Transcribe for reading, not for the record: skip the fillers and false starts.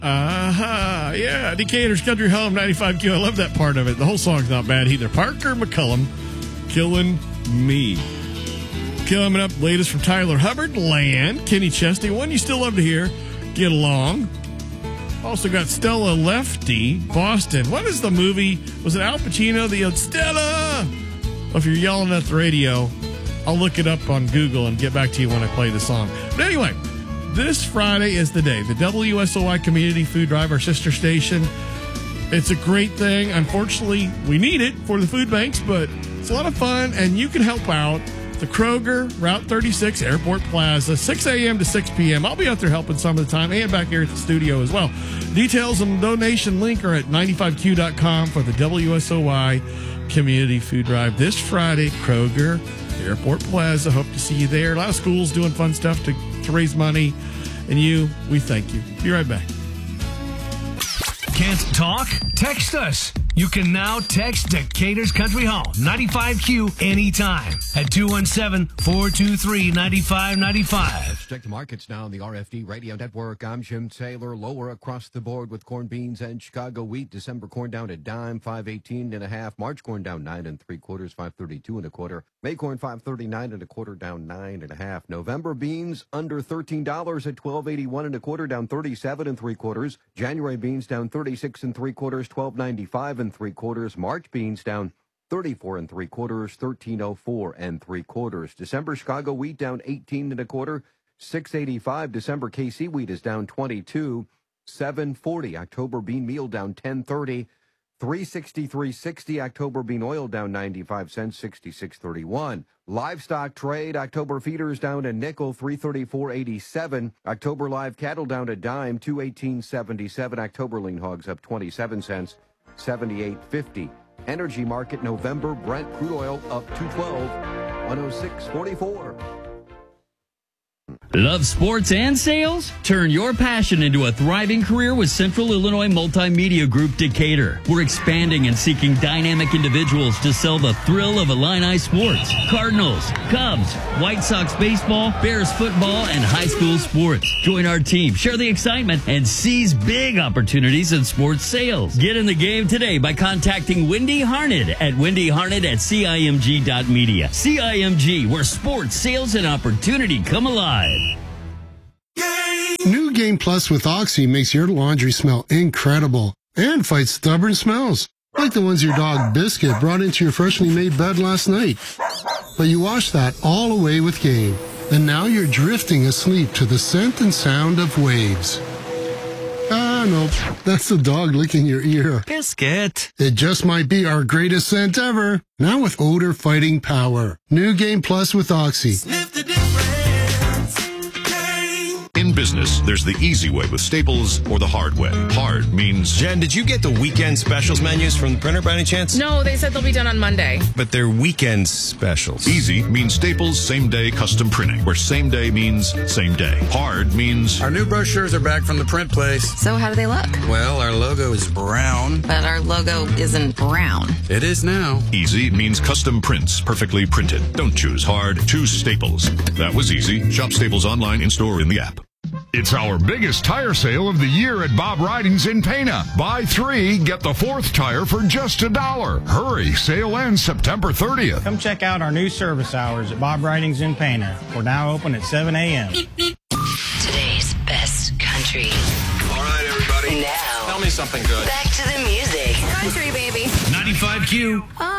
Yeah, Decatur's Country Home, 95Q. I love that part of it. The whole song's not bad either. Parker McCullum, Killing Me. Coming up, latest from Tyler Hubbard, Land, Kenny Chesney, one you still love to hear, Get Along. Also got Stella Lefty, Boston. What is the movie? Was it Al Pacino? The Stella! Well, if you're yelling at the radio, I'll look it up on Google and get back to you when I play the song. But anyway, this Friday is the day. The WSOY Community Food Drive, our sister station. It's a great thing. Unfortunately, we need it for the food banks, but it's a lot of fun, and you can help out. The Kroger, Route 36, Airport Plaza, 6 a.m. to 6 p.m. I'll be out there helping some of the time and back here at the studio as well. Details and donation link are at 95q.com for the WSOY Community Food Drive this Friday. Kroger, Airport Plaza. Hope to see you there. A lot of schools doing fun stuff to raise money. And we thank you. Be right back. Can't talk? Text us. You can now text Decatur's Country Hall, 95Q, anytime at 217-423-9595. Check the markets now on the RFD Radio Network. I'm Jim Taylor. Lower across the board with corn, beans, and Chicago wheat. December corn down a dime, 5.18 1/2. March corn down 9 3/4, 5.32 1/4. May corn 5.39 1/4, down 9 1/2. November beans under $13 at 12.81 1/4, down 37 3/4. January beans down 36 3/4, 12.95 3/4. March beans down 34 3/4, 13.04 3/4. December Chicago wheat down 18 1/4, 6.85. December KC wheat is down 22, 7.40. October bean meal down 10.30, 363.60. October bean oil down 95 cents, 66.31. Livestock trade, October feeders down a nickel, 334.87. October live cattle down a dime, 218.77. October lean hogs up 27 cents, 78.50. Energy market November Brent crude oil up 212, 106.44. Love sports and sales? Turn your passion into a thriving career with Central Illinois Multimedia Group Decatur. We're expanding and seeking dynamic individuals to sell the thrill of Illini sports. Cardinals, Cubs, White Sox baseball, Bears football, and high school sports. Join our team, share the excitement, and seize big opportunities in sports sales. Get in the game today by contacting Wendy Harned at wendyharned@cimg.media. CIMG, where sports, sales, and opportunity come alive. New Game Plus with Oxy makes your laundry smell incredible and fights stubborn smells, like the ones your dog Biscuit brought into your freshly made bed last night. But you washed that all away with Game, and now you're drifting asleep to the scent and sound of waves. Nope, that's the dog licking your ear. Biscuit. It just might be our greatest scent ever, now with odor fighting power. New Game Plus with Oxy. Sniff the difference. In business, there's the easy way with Staples or the hard way. Hard means... Jen, did you get the weekend specials menus from the printer by any chance? No, they said they'll be done on Monday. But they're weekend specials. Easy means Staples same-day custom printing, where same day means same day. Hard means... Our new brochures are back from the print place. So how do they look? Well, our logo is brown. But our logo isn't brown. It is now. Easy means custom prints, perfectly printed. Don't choose hard, choose Staples. That was easy. Shop Staples online, in-store, in the app. It's our biggest tire sale of the year at Bob Ridings in Pana. Buy 3, get the 4th tire for just $1. Hurry, sale ends September 30th. Come check out our new service hours at Bob Ridings in Pana. We're now open at 7 a.m. Today's best country. All right, everybody. Now, tell me something good. Back to the music. Country, baby. 95Q.